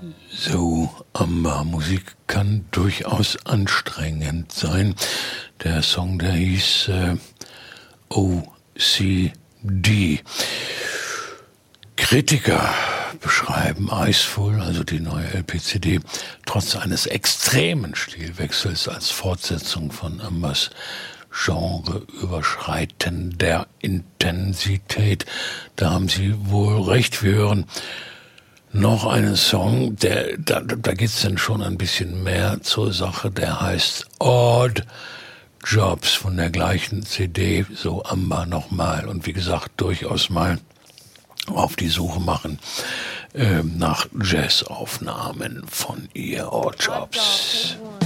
So, Musik kann durchaus anstrengend sein. Der Song, der hieß OCD. Kritiker beschreiben Iceful, also die neue LP-CD, trotz eines extremen Stilwechsels als Fortsetzung von Ambers genreüberschreitender Intensität. Da haben Sie wohl recht. Wir hören noch einen Song, da geht's dann schon ein bisschen mehr zur Sache, der heißt Odd Jobs von der gleichen CD, so Amber nochmal. Und wie gesagt, durchaus mal auf die Suche machen nach Jazzaufnahmen von ihr, Odd Jobs.